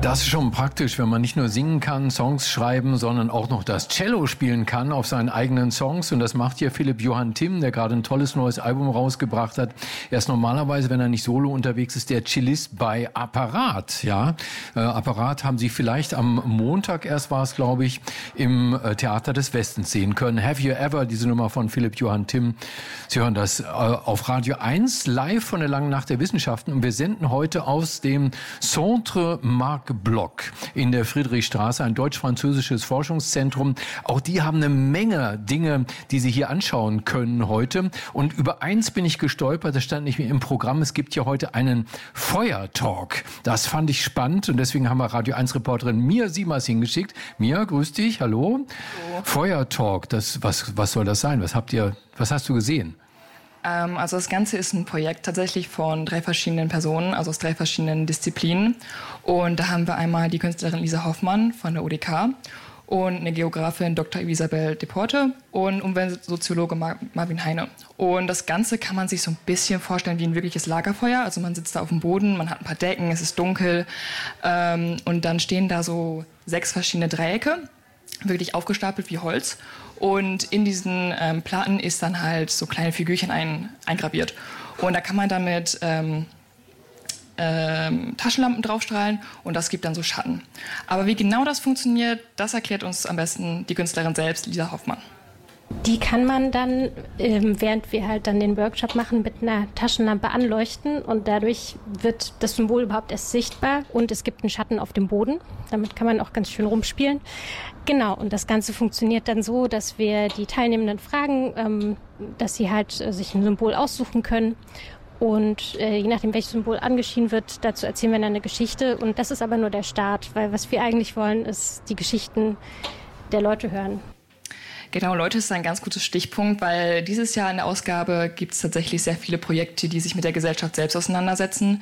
Das ist schon praktisch, wenn man nicht nur singen kann, Songs schreiben, sondern auch noch das Cello spielen kann auf seinen eigenen Songs. Und das macht hier Philipp Johann Timm, der gerade ein tolles neues Album rausgebracht hat. Er ist normalerweise, wenn er nicht solo unterwegs ist, der Cellist bei Apparat. Ja, Apparat haben Sie vielleicht am Montag erst war es, glaube ich, im Theater des Westens sehen können. Have You Ever, diese Nummer von Philipp Johann Timm. Sie hören das auf Radio 1 live von der Langen Nacht der Wissenschaften. Und wir senden heute aus dem Centre Marc Bloch in der Friedrichstraße, ein deutsch-französisches Forschungszentrum. Auch die haben eine Menge Dinge, die Sie hier anschauen können heute. Und über eins bin ich gestolpert, das stand nicht mehr im Programm. Es gibt ja heute einen Feuertalk. Das fand ich spannend und deswegen haben wir Radio 1-Reporterin Mia Siemers hingeschickt. Mia, grüß dich, hallo. Hallo. Feuertalk, was soll das sein? Was hast du gesehen? Also das Ganze ist ein Projekt tatsächlich von 3 verschiedenen Personen, also aus 3 verschiedenen Disziplinen. Und da haben wir einmal die Künstlerin Lisa Hoffmann von der UDK und eine Geografin Dr. Isabel Deporte und Umweltsoziologe Marvin Heine. Und das Ganze kann man sich so ein bisschen vorstellen wie ein wirkliches Lagerfeuer. Also man sitzt da auf dem Boden, man hat ein paar Decken, es ist dunkel und dann stehen da so 6 verschiedene Dreiecke, wirklich aufgestapelt wie Holz. Und in diesen Platten ist dann halt so kleine Figürchen eingraviert. Und da kann man damit Taschenlampen draufstrahlen und das gibt dann so Schatten. Aber wie genau das funktioniert, das erklärt uns am besten die Künstlerin selbst, Lisa Hoffmann. Die kann man dann, während wir halt dann den Workshop machen, mit einer Taschenlampe anleuchten und dadurch wird das Symbol überhaupt erst sichtbar und es gibt einen Schatten auf dem Boden. Damit kann man auch ganz schön rumspielen. Genau, und das Ganze funktioniert dann so, dass wir die Teilnehmenden fragen, dass sie halt sich ein Symbol aussuchen können. Und je nachdem, welches Symbol angeschieden wird, dazu erzählen wir dann eine Geschichte. Und das ist aber nur der Start, weil was wir eigentlich wollen, ist die Geschichten der Leute hören. Genau, Leute ist ein ganz gutes Stichpunkt, weil dieses Jahr in der Ausgabe gibt es tatsächlich sehr viele Projekte, die sich mit der Gesellschaft selbst auseinandersetzen.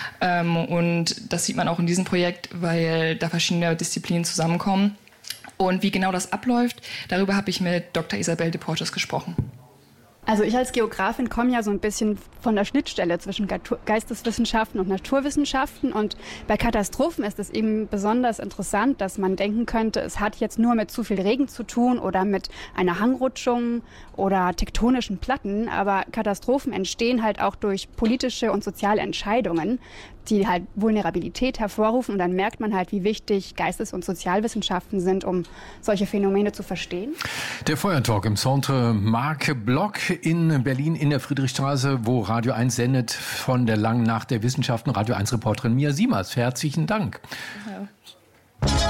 Und das sieht man auch in diesem Projekt, weil da verschiedene Disziplinen zusammenkommen. Und wie genau das abläuft, darüber habe ich mit Dr. Isabel Deportes gesprochen. Also ich als Geografin komme ja so ein bisschen von der Schnittstelle zwischen Geisteswissenschaften und Naturwissenschaften und bei Katastrophen ist es eben besonders interessant, dass man denken könnte, es hat jetzt nur mit zu viel Regen zu tun oder mit einer Hangrutschung oder tektonischen Platten, aber Katastrophen entstehen halt auch durch politische und soziale Entscheidungen, die halt Vulnerabilität hervorrufen und dann merkt man halt, wie wichtig Geistes- und Sozialwissenschaften sind, um solche Phänomene zu verstehen. Der Feuertalk im Centre Marc Bloch in Berlin in der Friedrichstraße, wo Radio 1 sendet von der Langen Nacht der Wissenschaften. Radio 1-Reporterin Mia Siemers. Herzlichen Dank. Ja.